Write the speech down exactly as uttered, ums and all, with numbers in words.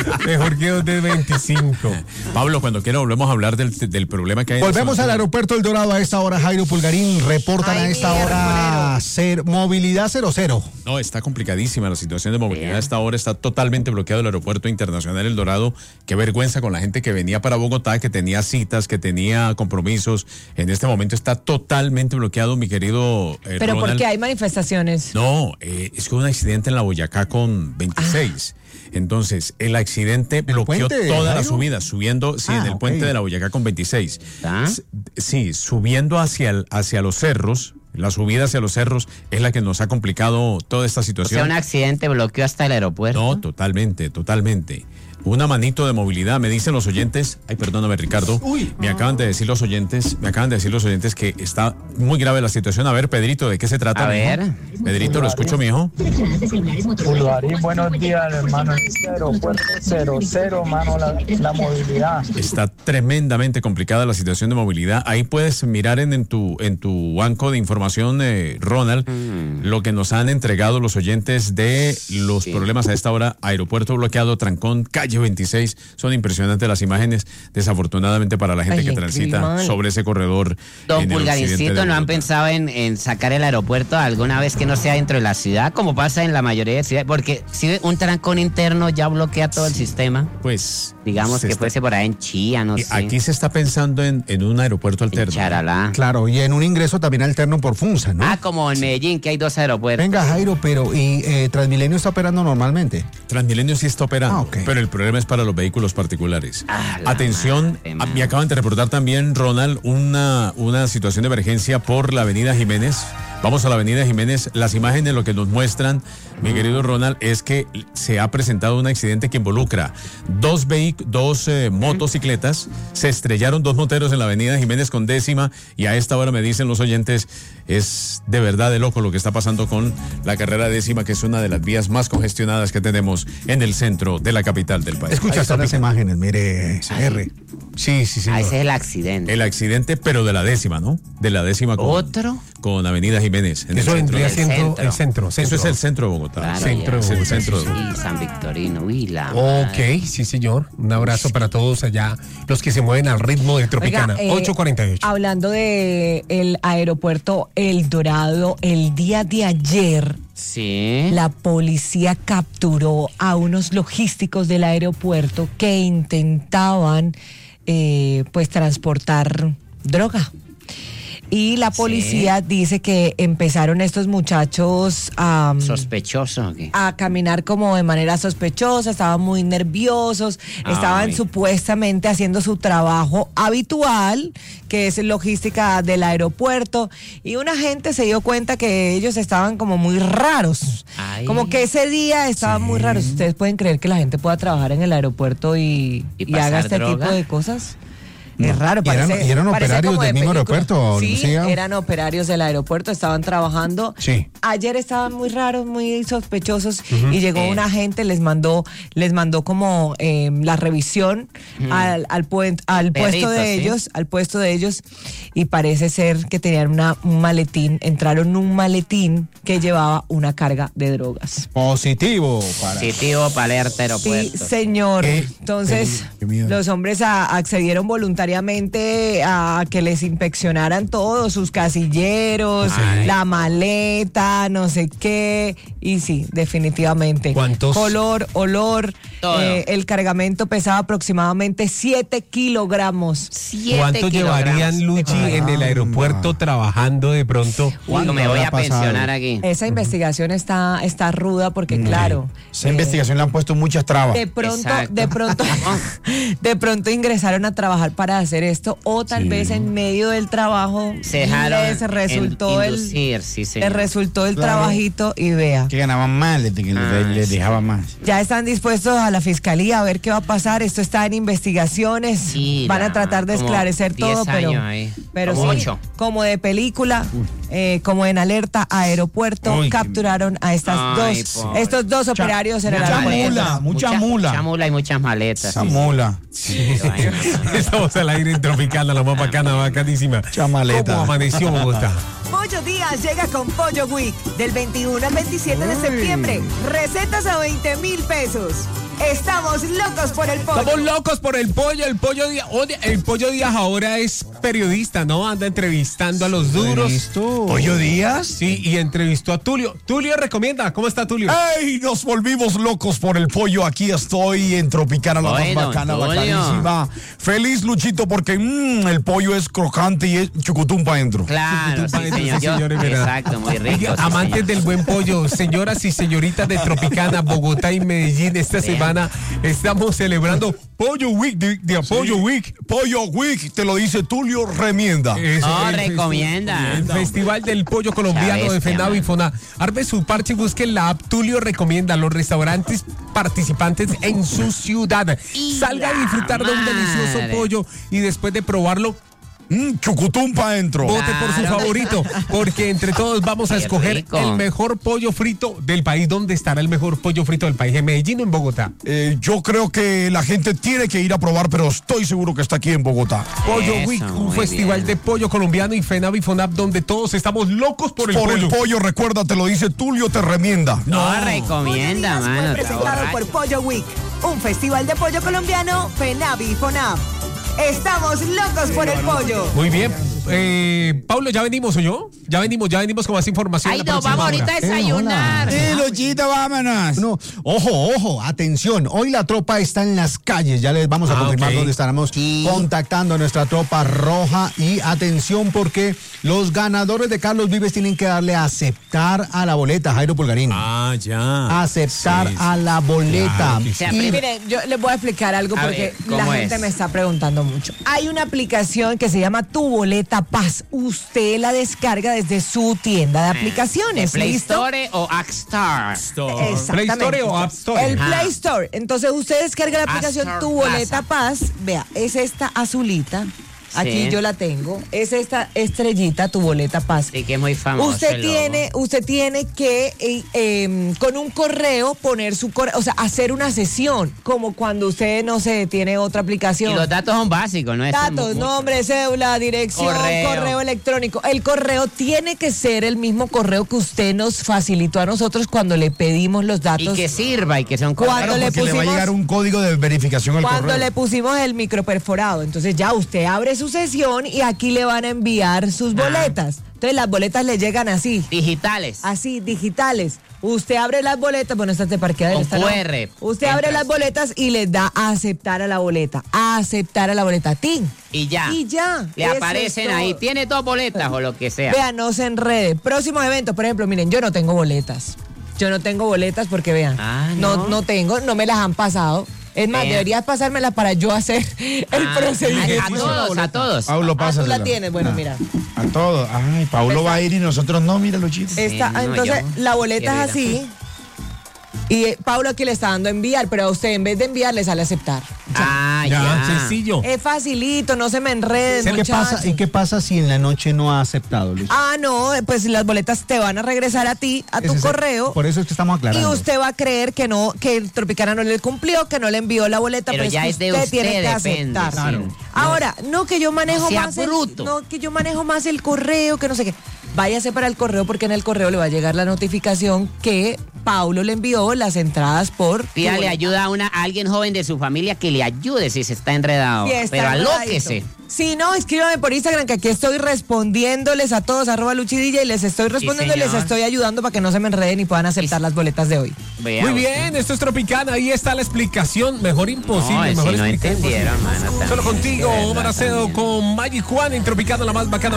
Mejor que dos de veinticinco. Pablo, cuando quiera volvemos a hablar del, del problema que hay. Volvemos al aeropuerto El Dorado a esta hora. Jairo Pulgarín, reportan Ay, a esta mira, hora ser, movilidad cero cero. No, está complicadísima la situación de movilidad. A esta hora está totalmente bloqueado el aeropuerto internacional El Dorado. Qué vergüenza con la gente que venía para Bogotá, que tenía citas, que tenía compromisos. En este momento está totalmente bloqueado, mi querido eh, Pero Ronald. ¿por qué hay manifestaciones? No, eh, es que hubo un accidente en la Boyacá con veintiséis. Entonces, el accidente bloqueó puente, toda la Jairo? subida, subiendo, sí, Ah, en el ok. puente de la Boyacá con veintiséis. ¿Ah? S- Sí, subiendo hacia, el, hacia los cerros, la subida hacia los cerros es la que nos ha complicado toda esta O situación. sea, un accidente bloqueó hasta el aeropuerto. No, totalmente, totalmente. Una manito de movilidad, me dicen los oyentes, ay, perdóname Ricardo, Uy. me acaban de decir los oyentes, me acaban de decir los oyentes que está muy grave la situación. A ver, Pedrito, ¿de qué se trata? A mijo? ver. Pedrito, lo escucho, mijo. Pulgarín, buenos días, hermano. En este aeropuerto cero cero, mano, la, la movilidad. Está tremendamente complicada la situación de movilidad. Ahí puedes mirar en, en tu en tu banco de información, eh, Ronald, Mm. lo que nos han entregado los oyentes de los Sí. problemas a esta hora. Aeropuerto bloqueado, trancón, calle veintiséis. Son impresionantes las imágenes, desafortunadamente para la gente Ay, que el transita clima. sobre ese corredor. Don en el occidente Pulgarincito, de ¿no han Bogotá. pensado en, en sacar el aeropuerto alguna vez que no sea dentro de la ciudad, como pasa en la mayoría de ciudades? Porque si un trancón interno ya bloquea todo el sistema, Pues digamos se que está- fuese por ahí en Chía, no y sé, aquí se está pensando en, en un aeropuerto en alterno. Charalá. Claro, y en un ingreso también alterno por Funza, ¿no? Ah, como en Medellín, que hay dos aeropuertos. Venga, Jairo, pero ¿y eh, Transmilenio está operando normalmente? Transmilenio sí está operando, Ah, ok. pero el problema es para los vehículos particulares. Ah, la Atención, madre, a- man. me acaban de reportar también, Ronald, una, una situación de emergencia por la avenida Jiménez. Vamos a la avenida Jiménez. Las imágenes lo que nos muestran, mi querido Ronald, es que se ha presentado un accidente que involucra dos, vehic- dos eh, motocicletas. Se estrellaron dos moteros en la avenida Jiménez con décima y a esta hora me dicen los oyentes, es de verdad de loco lo que está pasando con la carrera décima, que es una de las vías más congestionadas que tenemos en el centro de la capital del país. Escuchaste las imágenes, mire, C R. Sí, sí, sí. Ah, ese es el accidente. El accidente, pero de la décima, ¿no? De la décima con, ¿Otro? con avenida Jiménez. En el Eso centro. vendría El siendo centro. el centro, centro. Eso es el centro de Bogotá. Claro, centro ya. de Es el Bogotá, centro sí, de sí. Bogotá. Y San Victorino, uy, la Ok, madre. sí, señor. Un abrazo para todos allá, los que se mueven al ritmo de Tropicana. Oiga, eh, ocho cuarenta y ocho. Hablando de el aeropuerto El Dorado, el día de ayer Sí. la policía capturó a unos logísticos del aeropuerto que intentaban eh, pues transportar droga. Y la policía dice que empezaron estos muchachos a, Sospechoso, ¿o qué? a caminar como de manera sospechosa, estaban muy nerviosos, estaban Ay. supuestamente haciendo su trabajo habitual, que es logística del aeropuerto, y una gente se dio cuenta que ellos estaban como muy raros, Ay. como que ese día estaban muy raros. ¿Ustedes pueden creer que la gente pueda trabajar en el aeropuerto y, ¿Y y haga pasar este droga? tipo de cosas? Es raro, ¿Y eran- parece. y eran parece operarios como de del mismo película. aeropuerto, Sí, Lucía? eran operarios del aeropuerto, estaban trabajando. Sí. Ayer estaban muy raros, muy sospechosos y llegó Eh. un agente, les mandó, les mandó como eh, la revisión al, al, puen- al puesto Perritos, de ¿sí? ellos, al puesto de ellos, y parece ser que tenían una, un maletín, entraron un maletín que llevaba una carga de drogas. Positivo para. Positivo para alerta Sí, aeropuerto. señor. Qué Entonces, peligro, qué miedo. los hombres a- accedieron voluntariamente a que les inspeccionaran todos sus casilleros, Ay. la maleta, no sé qué. Y sí, definitivamente. ¿Cuántos? Color, olor. Todo. eh, el cargamento pesaba aproximadamente siete kilogramos. Siete ¿Cuánto llevarían, kilogramos. Luchi, en el aeropuerto trabajando de pronto? Uy, me voy habrá a pasado? pensionar aquí. Esa investigación está, está ruda porque, claro. Esa eh, investigación le han puesto muchas trabas. De pronto, Exacto. de pronto, de pronto ingresaron a trabajar para hacer esto, o tal Sí. vez en medio del trabajo Se dejaron les resultó en- el, inducir, sí, les señor. resultó el Claro. trabajito y vea. Que ganaban más, les, les- Ah, les sí. dejaban más. Ya están dispuestos a la fiscalía a ver qué va a pasar. Esto está en investigaciones. Sí, Van a la- tratar de como esclarecer diez todo, pero, años ahí. pero Como sí, ocho. como de película, eh, como en Alerta Aeropuerto, Uy, qué capturaron a estas Ay, dos, pobre. estos dos operarios en el mucha aeropuerto. mula, mucha mula. Mucha mula y muchas maletas. Esa sí, sí. mula. Sí, vaina. Estamos al aire en Tropicana, la más bacana, bacanísima. Chamaleta. ¿Cómo amaneció Bogotá? Pollo Díaz llega con Pollo Week del veintiuno al veintisiete de septiembre. Recetas a veinte mil pesos. Estamos locos por el pollo. Estamos locos por el pollo. El pollo Díaz, oye, el pollo Díaz ahora es periodista, ¿no? Anda entrevistando a los duros. ¿Listo? ¿Pollo Díaz? Sí, y entrevistó a Tulio. Tulio recomienda. ¿Cómo está Tulio? ¡Ey! Nos volvimos locos por el pollo. Aquí estoy en Tropicana, la Bueno, más bacana, Tulio. bacanísima. Feliz, Luchito, porque mm, el pollo es crocante y es chucutum para adentro. Claro, sí, Chucutum, señor. sí, Yo- señor, es verdad. exacto, muy rico. Oiga, sí, amantes señor. del buen pollo, señoras y señoritas de Tropicana, Bogotá y Medellín, esta Bien. semana estamos celebrando Pollo Week de, de Apoyo Week. Pollo Week, te lo dice Tulio Remienda. Eso, Oh, el festi- recomienda. El Festival del Pollo Colombiano Ya de bestia, FENAV y man. FONA. Arme su parche y busque la app Tulio Recomienda los restaurantes participantes en su ciudad. Y Salga a la disfrutar de un delicioso madre. pollo y después de probarlo, Mm, chucutum para adentro. vote por su Claro. favorito, porque entre todos vamos a Qué escoger rico. el mejor pollo frito del país. ¿Dónde estará el mejor pollo frito del país? ¿En Medellín o en Bogotá? Eh, yo creo que la gente tiene que ir a probar, pero estoy seguro que está aquí en Bogotá. Pollo Eso, Week, un muy festival bien. de pollo colombiano y FENAV y FONAP donde todos estamos locos por el Por pollo. el pollo, recuerda, te lo dice Tulio, te remienda. No, recomienda, mano. Fue está presentado borracho. por Pollo Week, un festival de pollo colombiano, FENAV y FONAP. Estamos locos por el pollo. Muy bien. Eh, Pablo, ¿ya venimos o yo? Ya venimos, ya venimos con más información. Ay, la no, próxima vamos hora. ahorita a desayunar. Sí, Luchito, vámonos. No, ojo, ojo, atención. Hoy la tropa está en las calles. Ya les vamos a Ah, confirmar ok. dónde estaremos Sí. contactando a nuestra tropa roja. Y atención, porque los ganadores de Carlos Vives tienen que darle a aceptar a la boleta, Jairo Pulgarín. Ah, ya. Aceptar Sí, sí. a la boleta. Claro que sí. Y- Miren, yo les voy a explicar algo A porque ver, la ¿cómo gente es? me está preguntando mucho. Hay una aplicación que se llama Tu Boleta Paz. Usted la descarga desde su tienda de aplicaciones. ¿De Play ¿Listo? Store o App Store? Store. Exactamente. Play Store o App Store. El Ajá. Play Store. Entonces usted descarga la App aplicación Store Tu Boleta Plaza. Paz. Vea, es esta azulita. Aquí Sí. yo la tengo. Es esta estrellita, Tu Boleta Paz. Sí, que es muy famoso. Usted el logo. tiene, usted tiene que eh, eh, con un correo poner su correo, o sea, hacer una sesión, como cuando usted no sé, tiene otra aplicación. Y los datos son básicos, ¿no? es Datos, mucho. nombre, cédula, dirección, correo. Correo. electrónico. El correo tiene que ser el mismo correo que usted nos facilitó a nosotros cuando le pedimos los Y datos. que sirva y que sea un Cuando correo. le Porque le va a pusimos- llegar un código de verificación al Cuando correo. le pusimos el micro perforado, entonces ya usted abre su sesión y aquí le van a enviar sus Ah. boletas. Entonces las boletas le llegan así. Digitales. Así, digitales. Usted abre las boletas, bueno, estas de parqueadero. Con esta no. Q R. Usted abre Entras. las boletas y le da a aceptar a la boleta. A aceptar a la boleta. ¡Tin! Y ya. Y ya. Le Eso aparecen es ahí. todo. Tiene dos boletas o lo que sea. Vean, no se enrede. Próximos eventos, por ejemplo, miren, yo no tengo boletas. Yo no tengo boletas porque vean, Ah, no. ¿no? no tengo, no me las han pasado. Es más, Vean. deberías pasármelas para yo hacer el Ah, procedimiento. A, a todos, a todos. Pablo, Ah, tú pásasela. la tienes, bueno, mira. A todos. Ay, Pablo va a ir y nosotros no, mira, Luchito. Esta, no, entonces, yo- la boleta es qué vida. así. Y eh, Pablo aquí le está dando enviar, pero a usted en vez de enviar le sale aceptar. Ah, Ya, ya. sencillo. Es facilito, no se me enreden, ¿Qué muchachos. pasa, ¿Y qué pasa si en la noche no ha aceptado, Luis? Ah, no, pues las boletas te van a regresar a ti, a tu Ese es el- correo. Por eso es que estamos Y aclarando. usted va a creer que no, que el Tropicana no le cumplió, que no le envió la boleta, Pero pero, ya es es que de usted, usted, tiene que depende, aceptar. claro. Ahora, no que yo manejo No sea más el, bruto. no que yo manejo más el correo, que no sé qué. Váyase para el correo porque en el correo le va a llegar la notificación que Paulo le envió las entradas por Pídale ayuda a, una, a alguien joven de su familia que le ayude si se está enredado. Sí, está Pero enredadito. alóquese. Si no, escríbame por Instagram que aquí estoy respondiéndoles a todos, arroba luchidilla, y les estoy respondiendo y les señor. estoy ayudando para que no se me enreden y puedan aceptar las boletas de hoy. Vea Muy usted. bien, esto es Tropicana. Ahí está la explicación. Mejor imposible, No, mejor si no explicado entendieron, imposible. mano, Solo también, contigo, de verdad, Omar Acedo, también. con Magic Juan en Tropicana, la más bacana.